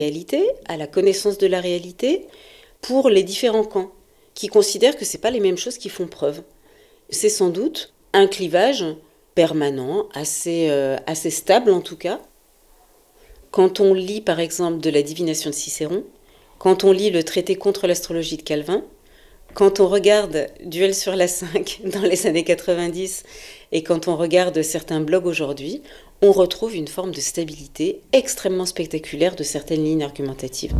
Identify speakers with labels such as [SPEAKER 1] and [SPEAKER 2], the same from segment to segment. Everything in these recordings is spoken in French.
[SPEAKER 1] réalité, à la connaissance de la réalité, pour les différents camps, qui considèrent que ce n'est pas les mêmes choses qui font preuve. C'est sans doute un clivage permanent, assez stable en tout cas. Quand on lit par exemple de la divination de Cicéron, quand on lit le traité contre l'astrologie de Calvin, quand on regarde Duel sur la 5 dans les années 90 et quand on regarde certains blogs aujourd'hui, on retrouve une forme de stabilité extrêmement spectaculaire de certaines lignes argumentatives.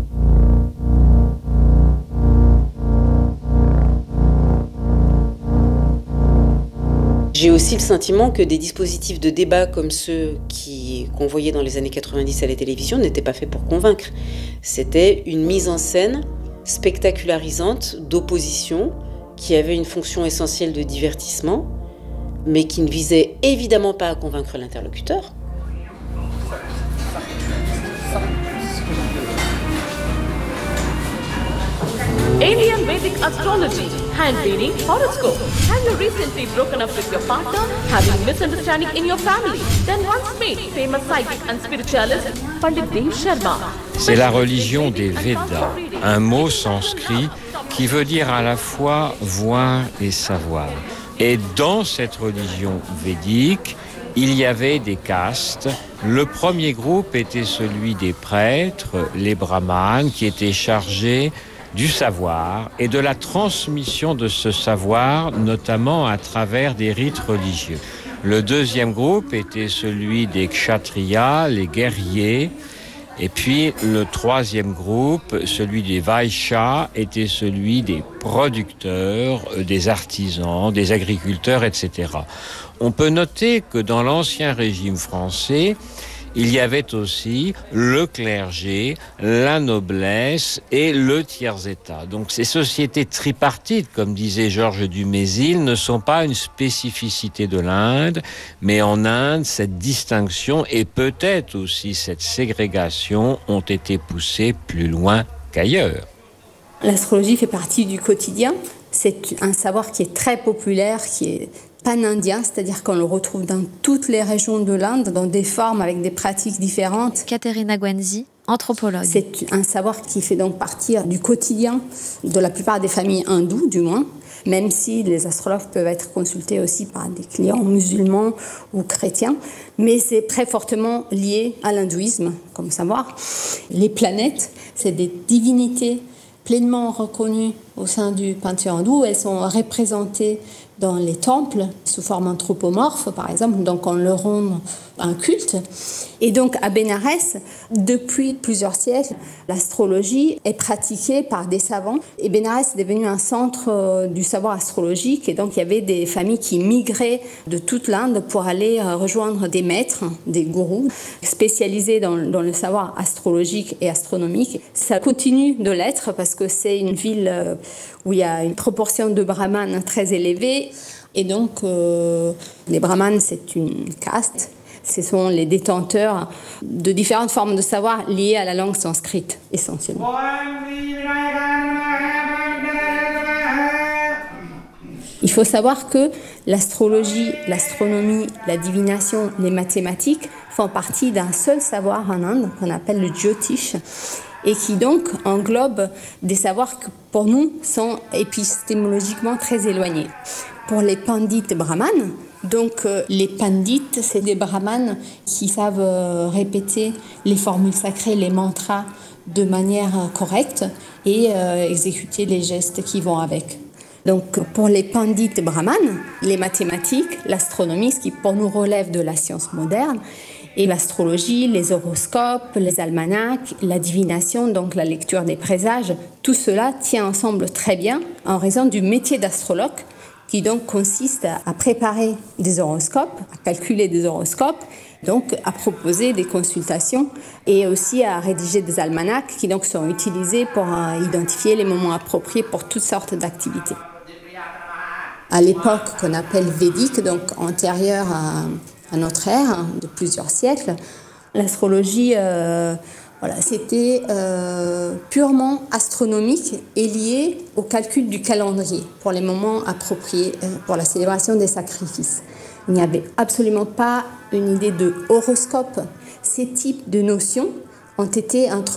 [SPEAKER 1] J'ai aussi le sentiment que des dispositifs de débat comme ceux qu'on voyait dans les années 90 à la télévision n'étaient pas faits pour convaincre. C'était une mise en scène spectacularisante d'opposition qui avait une fonction essentielle de divertissement, mais qui ne visait évidemment pas à convaincre l'interlocuteur.
[SPEAKER 2] Alien Vedic Astrology, Hand Reading Horoscope. Have you recently broken up with your partner? Having misunderstanding in your family? Then once meet famous psychic and spiritualist Pandit Dev Sharma.
[SPEAKER 3] C'est la religion des Védas, un mot sanskrit qui veut dire à la fois voir et savoir. Et dans cette religion védique, il y avait des castes. Le premier groupe était celui des prêtres, les brahmanes, qui étaient chargés du savoir et de la transmission de ce savoir, notamment à travers des rites religieux. Le deuxième groupe était celui des kshatriyas, les guerriers. Et puis le troisième groupe, celui des vaishyas, était celui des producteurs, des artisans, des agriculteurs, etc. On peut noter que dans l'ancien régime français, il y avait aussi le clergé, la noblesse et le tiers-état. Donc ces sociétés tripartites, comme disait Georges Dumézil, ne sont pas une spécificité de l'Inde, mais en Inde, cette distinction et peut-être aussi cette ségrégation ont été poussées plus loin qu'ailleurs.
[SPEAKER 4] L'astrologie fait partie du quotidien. C'est un savoir qui est très populaire, qui est pan-indien, c'est-à-dire qu'on le retrouve dans toutes les régions de l'Inde, dans des formes avec des pratiques différentes.
[SPEAKER 5] Katerina Gwenzi, anthropologue.
[SPEAKER 4] C'est un savoir qui fait donc partie du quotidien de la plupart des familles hindoues, du moins, même si les astrologues peuvent être consultés aussi par des clients musulmans ou chrétiens. Mais c'est très fortement lié à l'hindouisme, comme savoir. Les planètes, c'est des divinités pleinement reconnues au sein du panthéon hindou. Elles sont représentées dans les temples sous forme anthropomorphe, par exemple, donc on leur rend un culte. Et donc à Bénarès, depuis plusieurs siècles, l'astrologie est pratiquée par des savants. Et Bénarès est devenu un centre du savoir astrologique. Et donc il y avait des familles qui migraient de toute l'Inde pour aller rejoindre des maîtres, des gourous, spécialisés dans le savoir astrologique et astronomique. Ça continue de l'être parce que c'est une ville où il y a une proportion de brahmanes très élevée. Et donc, les brahmanes, c'est une caste. Ce sont les détenteurs de différentes formes de savoir liées à la langue sanskrite, essentiellement. Il faut savoir que l'astrologie, l'astronomie, la divination, les mathématiques font partie d'un seul savoir en Inde qu'on appelle le Jyotish, et qui donc englobe des savoirs qui, pour nous, sont épistémologiquement très éloignés. Pour les pandits brahmanes, donc les pandits, c'est des brahmanes qui savent répéter les formules sacrées, les mantras de manière correcte et exécuter les gestes qui vont avec. Donc pour les pandits brahmanes, les mathématiques, l'astronomie, ce qui pour nous relève de la science moderne, et l'astrologie, les horoscopes, les almanachs, la divination, donc la lecture des présages, tout cela tient ensemble très bien en raison du métier d'astrologue qui donc consiste à préparer des horoscopes, à calculer des horoscopes, donc à proposer des consultations et aussi à rédiger des almanachs qui donc sont utilisés pour identifier les moments appropriés pour toutes sortes d'activités. À l'époque qu'on appelle védique, donc antérieure à notre ère, de plusieurs siècles, l'astrologie, c'était purement astronomique et lié au calcul du calendrier pour les moments appropriés pour la célébration des sacrifices. Il n'y avait absolument pas une idée de horoscope. Ces types de notions ont été introduits